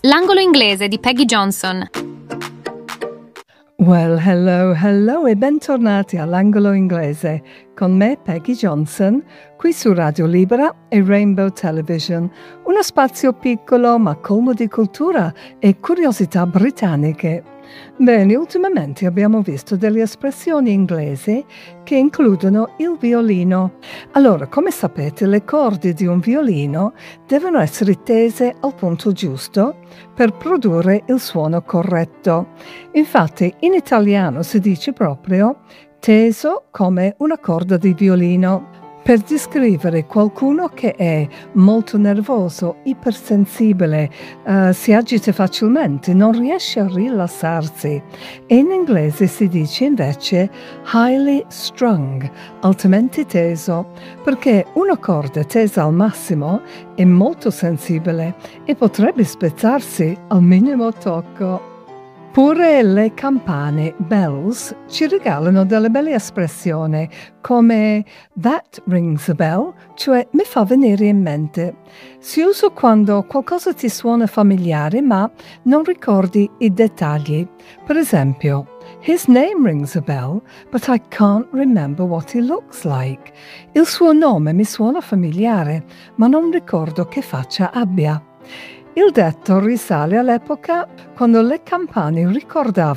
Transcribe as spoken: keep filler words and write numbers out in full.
L'angolo inglese di Peggy Johnson. Well, hello, hello e bentornati all'angolo inglese con me Peggy Johnson, qui su Radio Libera e Rainbow Television, uno spazio piccolo ma colmo di cultura e curiosità britanniche. Bene, ultimamente abbiamo visto delle espressioni inglesi che includono il violino. Allora, come sapete, le corde di un violino devono essere tese al punto giusto per produrre il suono corretto. Infatti, in italiano si dice proprio teso come una corda di violino, per descrivere qualcuno che è molto nervoso, ipersensibile, uh, si agita facilmente, non riesce a rilassarsi. E in inglese si dice invece highly strung, altamente teso, perché una corda tesa al massimo è molto sensibile e potrebbe spezzarsi al minimo tocco. Pure le campane, bells, ci regalano delle belle espressioni come that rings a bell, cioè mi fa venire in mente. Si usa quando qualcosa ti suona familiare ma non ricordi i dettagli. Per esempio, his name rings a bell, but I can't remember what he looks like. Il suo nome mi suona familiare, ma non ricordo che faccia abbia. Il detto risale all'epoca quando le campane ricordavano